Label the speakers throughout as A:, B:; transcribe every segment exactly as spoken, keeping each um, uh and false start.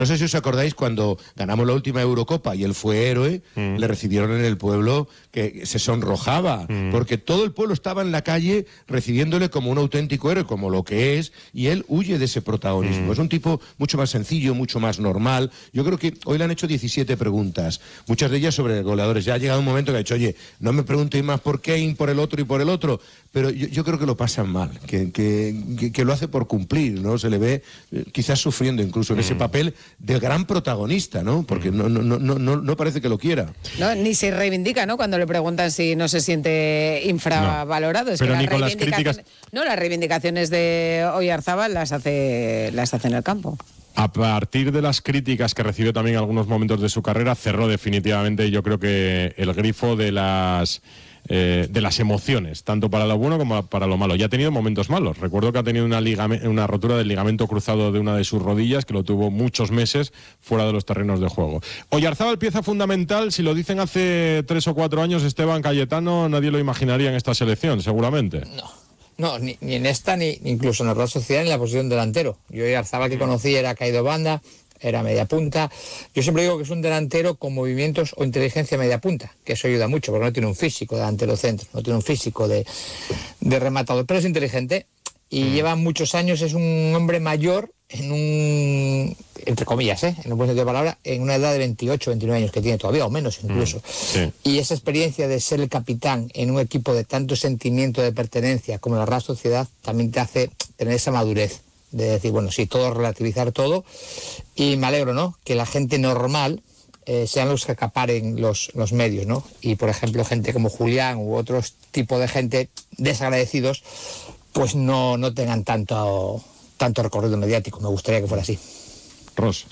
A: No sé si os acordáis cuando ganamos la última Eurocopa y él fue héroe, mm. le recibieron en el pueblo que se sonrojaba, mm. porque todo el pueblo estaba en la calle recibiéndole como un auténtico héroe, como lo que es, y él huye de ese protagonismo. Mm. Es un tipo mucho más sencillo, mucho más normal. Yo creo que hoy le han hecho diecisiete preguntas, muchas de ellas sobre goleadores. Ya ha llegado un momento que ha dicho, oye, no me preguntéis más por Kane, por el otro y por el otro, pero yo, yo creo que lo pasan mal, que, que, que, que lo hace por cumplir, ¿no? Se le ve eh, quizás sufriendo incluso en mm. ese papel del gran protagonista, ¿no? Porque no, no, no, no, no parece que lo quiera.
B: No, ni se reivindica, ¿no? Cuando le preguntan si no se siente infravalorado. No, es
C: pero
B: que
C: ni con las críticas...
B: No, las reivindicaciones de Oyarzábal las hace, las hace en el campo.
C: A partir de las críticas que recibió también en algunos momentos de su carrera, cerró definitivamente, yo creo que el grifo de las... Eh, de las emociones, tanto para lo bueno como para lo malo. Ya ha tenido momentos malos. Recuerdo que ha tenido una, ligame, una rotura del ligamento cruzado de una de sus rodillas, que lo tuvo muchos meses fuera de los terrenos de juego. Oyarzábal, pieza fundamental. Si lo dicen hace tres o cuatro años, Esteban Cayetano, nadie lo imaginaría en esta selección, seguramente.
D: No. No, ni, ni en esta, ni incluso en la Real Sociedad, ni en la posición delantero. Yo Oyarzábal que conocí era caído banda, era media punta. Yo siempre digo que es un delantero con movimientos o inteligencia media punta, que eso ayuda mucho, porque no tiene un físico delantero centro, no tiene un físico de, de rematador, pero es inteligente y mm. lleva muchos años, es un hombre mayor en un, entre comillas, ¿eh? en un buen sentido de palabra, en una edad de veintiocho, veintinueve años que tiene todavía, o menos incluso. Mm. Sí. Y esa experiencia de ser el capitán en un equipo de tanto sentimiento de pertenencia como la Real Sociedad también te hace tener esa madurez de decir, bueno, sí, todo, relativizar todo, y me alegro, ¿no?, que la gente normal eh, sean los que acaparen los, los medios, ¿no?, y por ejemplo gente como Julián u otros tipos de gente desagradecidos, pues no, no tengan tanto, tanto recorrido mediático. Me gustaría que fuera así.
C: Ros.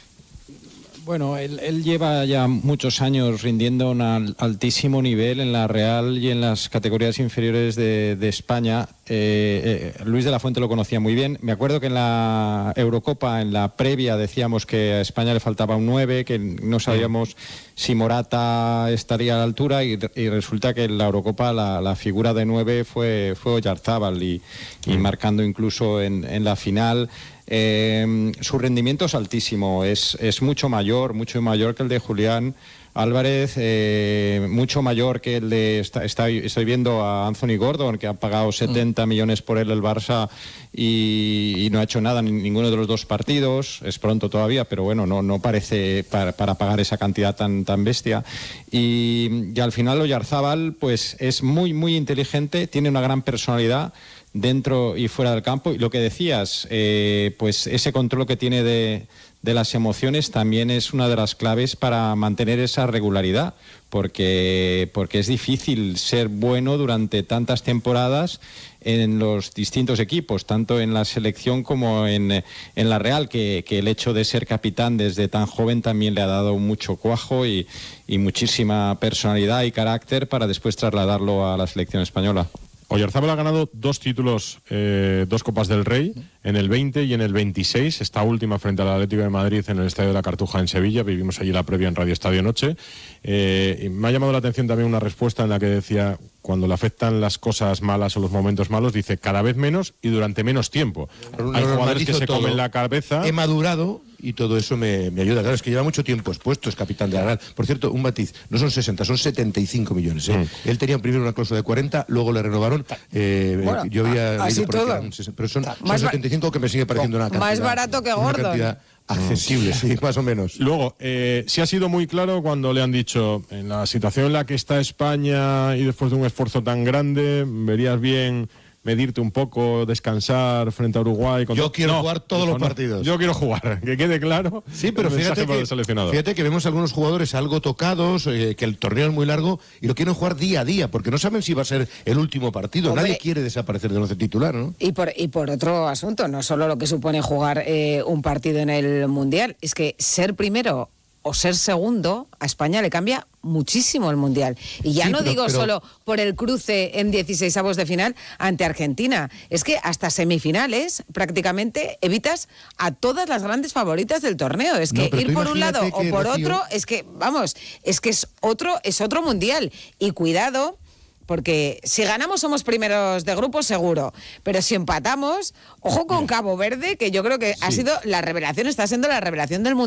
E: Bueno, él, él lleva ya muchos años rindiendo un altísimo nivel en la Real y en las categorías inferiores de, de España. Eh, eh, Luis de la Fuente lo conocía muy bien. Me acuerdo que en la Eurocopa, en la previa, decíamos que a España le faltaba un nueve, que no sabíamos si Morata estaría a la altura, y, y resulta que en la Eurocopa la, la figura de nueve fue, fue Oyarzábal, y, y marcando incluso en, en la final. Eh, su rendimiento es altísimo, es, es mucho mayor, mucho mayor que el de Julián Álvarez, eh, mucho mayor que el de... Está, está, estoy viendo a Anthony Gordon, que ha pagado setenta mm. millones por él el Barça y, y no ha hecho nada en ninguno de los dos partidos. Es pronto todavía, pero bueno, no, no parece para, para pagar esa cantidad tan, tan bestia. Y, y al final Oyarzábal pues es muy, muy inteligente, tiene una gran personalidad dentro y fuera del campo, y lo que decías, eh, pues ese control que tiene de, de las emociones también es una de las claves para mantener esa regularidad, porque, porque es difícil ser bueno durante tantas temporadas en los distintos equipos, tanto en la selección como en, en la Real, que, que el hecho de ser capitán desde tan joven también le ha dado mucho cuajo y, y muchísima personalidad y carácter para después trasladarlo a la selección española.
C: Oyarzábal ha ganado dos títulos, eh, dos Copas del Rey, en el veinte y en el veintiséis, esta última frente al Atlético de Madrid en el Estadio de la Cartuja en Sevilla. Vivimos allí la previa en Radio Estadio Noche. Eh, y me ha llamado la atención también una respuesta en la que decía, cuando le afectan las cosas malas o los momentos malos, dice cada vez menos y durante menos tiempo.
A: Pero
C: hay jugadores que se
A: todo.
C: comen la cabeza.
A: He madurado y todo eso me, me ayuda. Claro, es que lleva mucho tiempo expuesto, es capitán de la Real. Por cierto, un matiz, no son sesenta, son setenta y cinco millones. ¿eh? Mm. Él tenía primero una cláusula de cuarenta, luego le renovaron. Eh,
B: bueno, yo había así
A: leído por
B: todo.
A: Eran, pero son, son setenta y cinco, que me sigue pareciendo una cantidad.
B: Más barato que Gordon.
A: Una cantidad accesible, sí, más o menos.
C: Luego, eh, sí ha sido muy claro cuando le han dicho, en la situación en la que está España y después de un esfuerzo tan grande, verías bien medirte un poco, descansar frente a Uruguay. Contra...
A: Yo quiero no, jugar todos
C: no,
A: los partidos.
C: Yo quiero jugar, que quede claro.
A: Sí, pero fíjate que, fíjate que vemos algunos jugadores algo tocados, eh, que el torneo es muy largo y lo quieren jugar día a día, porque no saben si va a ser el último partido. Hombre, nadie quiere desaparecer del once titular, ¿no?
B: Y por, y por otro asunto, no solo lo que supone jugar eh, un partido en el Mundial, es que ser primero o ser segundo, a España le cambia muchísimo el Mundial. Y ya sí, no pero, digo pero... solo por el cruce en dieciseisavos de final ante Argentina. Es que hasta semifinales prácticamente evitas a todas las grandes favoritas del torneo. Es que no, ir por un lado o por Rocío... otro, es que, vamos, es que es otro, es otro Mundial. Y cuidado, porque si ganamos somos primeros de grupo seguro, pero si empatamos, ojo con Cabo Verde, que yo creo que sí. ha sido la revelación, está siendo la revelación del mundo.